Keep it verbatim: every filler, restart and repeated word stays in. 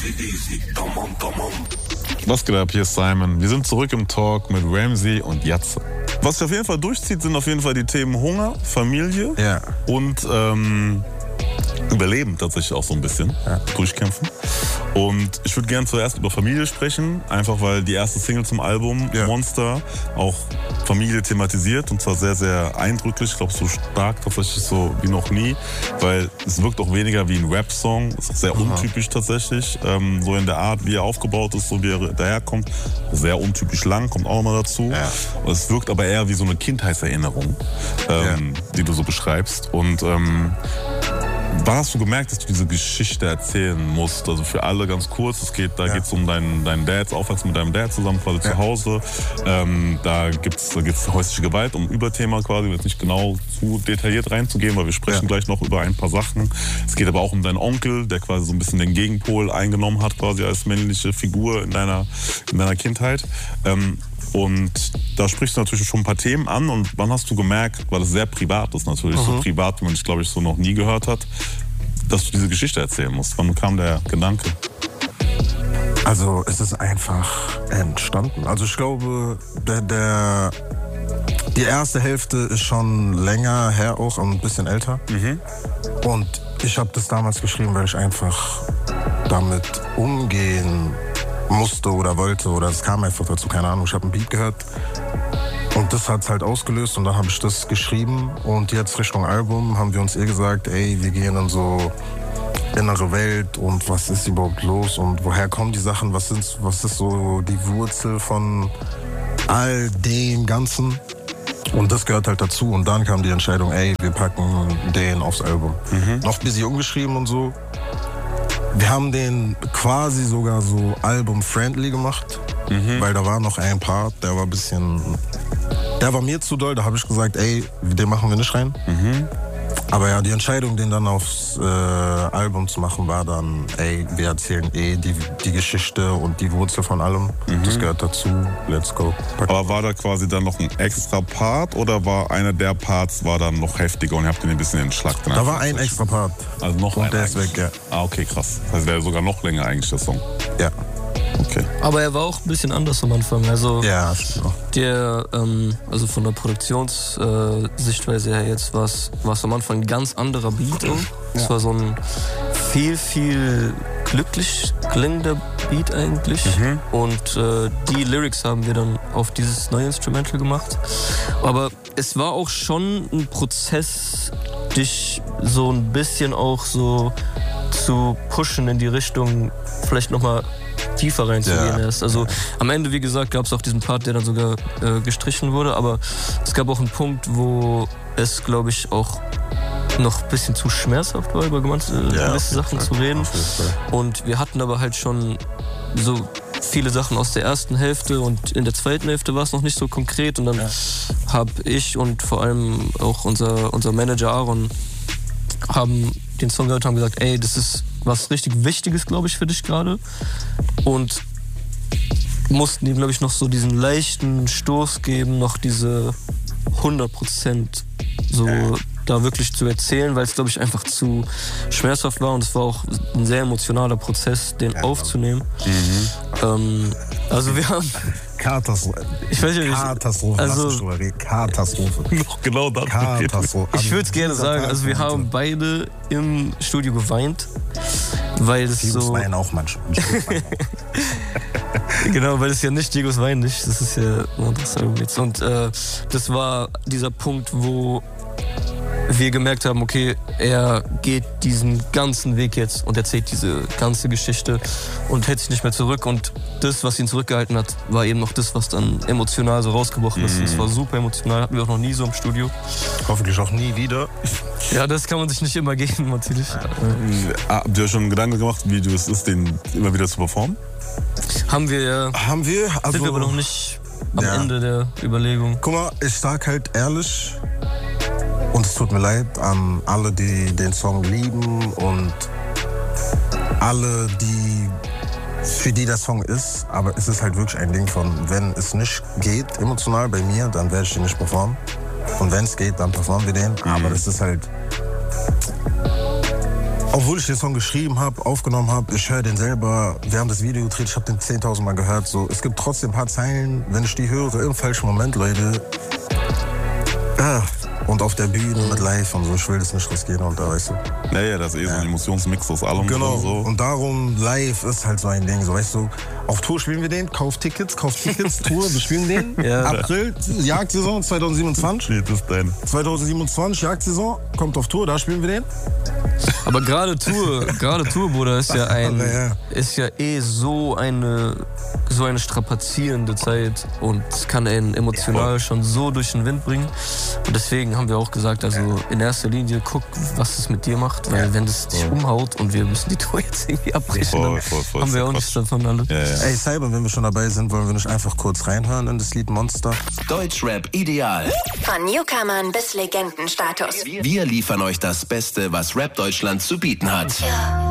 Was geht ab? Hier ist Simon. Wir sind zurück im Talk mit Ramsey und Jatze. Was sich auf jeden Fall durchzieht, sind auf jeden Fall die Themen Hunger, Familie ja. und ähm, Überleben tatsächlich auch so ein bisschen. Ja. Durchkämpfen. Und ich würde gerne zuerst über Familie sprechen, einfach weil die erste Single zum Album, ja. Monster, auch Familie thematisiert und zwar sehr, sehr eindrücklich. Ich glaube, so stark tatsächlich so wie noch nie, weil es wirkt auch weniger wie ein Rap-Song. Es ist sehr Aha. untypisch tatsächlich, ähm, so in der Art, wie er aufgebaut ist, so wie er daherkommt. Sehr untypisch lang, kommt auch nochmal dazu. Ja. Es wirkt aber eher wie so eine Kindheitserinnerung, ähm, ja. die du so beschreibst. Und ähm, wann hast du gemerkt, dass du diese Geschichte erzählen musst? Also für alle ganz kurz, es geht, da ja. geht es um deinen, deinen Dad, Aufwachsen mit deinem Dad zusammen quasi ja. zu Hause. Ähm, da gibt es da gibt's häusliche Gewalt, um Überthema quasi, jetzt nicht genau zu detailliert reinzugehen, weil wir sprechen ja. gleich noch über ein paar Sachen. Es geht aber auch um deinen Onkel, der quasi so ein bisschen den Gegenpol eingenommen hat, quasi als männliche Figur in deiner, in deiner Kindheit. Ähm, Und da sprichst du natürlich schon ein paar Themen an. Und wann hast du gemerkt, weil es sehr privat ist natürlich, mhm. so privat, wie man es, glaube ich, so noch nie gehört hat, dass du diese Geschichte erzählen musst? Wann kam der Gedanke? Also es ist einfach entstanden. Also ich glaube, der, der, die erste Hälfte ist schon länger her auch und ein bisschen älter. Mhm. Und ich habe das damals geschrieben, weil ich einfach damit umgehen musste oder wollte oder es kam einfach dazu, keine Ahnung, ich habe einen Beat gehört und das hat es halt ausgelöst und dann habe ich das geschrieben und jetzt Richtung Album haben wir uns eh gesagt, ey, wir gehen dann so innere Welt und was ist überhaupt los und woher kommen die Sachen, was, sind, was ist so die Wurzel von all dem Ganzen und das gehört halt dazu und dann kam die Entscheidung, ey, wir packen den aufs Album. Mhm. Noch ein bisschen umgeschrieben und so. Wir haben den quasi sogar so album-friendly gemacht, mhm. weil da war noch ein Part, der war ein bisschen, der war mir zu doll, da habe ich gesagt, ey, den machen wir nicht rein. Mhm. Aber ja, die Entscheidung, den dann aufs äh, Album zu machen, war dann, ey, wir erzählen eh die, die Geschichte und die Wurzel von allem. Mhm. Das gehört dazu, let's go. Aber war da quasi dann noch ein extra Part oder war einer der Parts war dann noch heftiger und ihr habt ihn ein bisschen entschlackt? Da war ein extra Part. Also noch und ein der ist weg, ja. Ah, okay, krass. Das heißt, der ist sogar noch länger eigentlich, der Song. Ja. Okay. Aber er war auch ein bisschen anders am Anfang. Also ja, der, ähm, also von der Produktionssichtweise äh, her jetzt war es am Anfang ein ganz anderer Beat. Es ja. war so ein viel, viel glücklich klingender Beat eigentlich. Mhm. Und äh, die Lyrics haben wir dann auf dieses neue Instrumental gemacht. Aber es war auch schon ein Prozess, dich so ein bisschen auch so zu pushen in die Richtung, vielleicht nochmal tiefer reinzugehen ja. erst. Also am Ende, wie gesagt, gab es auch diesen Part, der dann sogar äh, gestrichen wurde, aber es gab auch einen Punkt, wo es, glaube ich, auch noch ein bisschen zu schmerzhaft war, über gewisse ja, Sachen zu reden. Und wir hatten aber halt schon so viele Sachen aus der ersten Hälfte und in der zweiten Hälfte war es noch nicht so konkret und dann ja. habe ich und vor allem auch unser, unser Manager Aaron haben den Song gehört und haben gesagt, ey, das ist was richtig Wichtiges, glaube ich, für dich gerade. Und mussten ihm, glaube ich, noch so diesen leichten Stoß geben, noch diese hundert Prozent so äh. da wirklich zu erzählen, weil es, glaube ich, einfach zu schmerzhaft war und es war auch ein sehr emotionaler Prozess, den ja, aufzunehmen. Mhm. Ähm, also wir haben... Katastrophe. Ich weiß ja nicht. Katastrophe. Also, Katastrophe. Genau das. Katastrophe. Ich würde es gerne sagen, also wir haben beide im Studio geweint, weil es Diegos so... Wein auch manchmal. Genau, weil es ja nicht Diegos Wein nicht, das ist ja ein anderes Album jetzt. Und äh, das war dieser Punkt, wo wir gemerkt haben, okay, er geht diesen ganzen Weg jetzt und erzählt diese ganze Geschichte und hält sich nicht mehr zurück. Und das, was ihn zurückgehalten hat, war eben noch das, was dann emotional so rausgebrochen ist. Es mm. war super emotional, hatten wir auch noch nie so im Studio. Hoffentlich auch nie wieder. Ja, das kann man sich nicht immer geben, natürlich. Ja. Habt ihr schon Gedanken gemacht, wie du es ist, den immer wieder zu performen? Haben wir ja. Haben wir? Also, sind wir aber noch nicht am ja. Ende der Überlegung. Guck mal, ich sag halt ehrlich, und es tut mir leid an alle, die den Song lieben und alle, die für die der Song ist. Aber es ist halt wirklich ein Ding von, wenn es nicht geht emotional bei mir, dann werde ich den nicht performen. Und wenn es geht, dann performen wir den. Mhm. Aber das ist halt... Obwohl ich den Song geschrieben habe, aufgenommen habe, ich höre den selber, wir haben das Video gedreht, ich habe den zehntausend Mal gehört. So. Es gibt trotzdem ein paar Zeilen, wenn ich die höre, im falschen Moment, Leute. Ah. Und auf der Bühne mit Live und so, ich will das nicht riskieren und da, weißt du. Naja, das ist eh so ein Emotionsmix aus allem. Genau, so. Und darum, Live ist halt so ein Ding, so, weißt du. Auf Tour spielen wir den, kauf Tickets, kauf Tickets, Tour, wir spielen den. Ja. April, Jagdsaison zwanzig siebenundzwanzig. Nee, das ist dein. zwanzig siebenundzwanzig, Jagdsaison, kommt auf Tour, da spielen wir den. Aber gerade Tour, gerade Tour, Bruder, ist ja ein, ja. ist ja eh so eine, so eine strapazierende Zeit und es kann einen emotional schon so durch den Wind bringen. Und deswegen haben wir auch gesagt, also in erster Linie guck, was es mit dir macht, weil wenn das dich umhaut und wir müssen die Tour jetzt irgendwie abbrechen, voll, dann voll, voll, haben wir auch Quatsch. nichts davon alle. Ja, ja. Ey, Cyber, wenn wir schon dabei sind, wollen wir nicht einfach kurz reinhören in das Lied Monster? Deutschrap ideal. Von Newcomern bis Legendenstatus. Wir liefern euch das Beste, was Rap Deutschland zu bieten hat.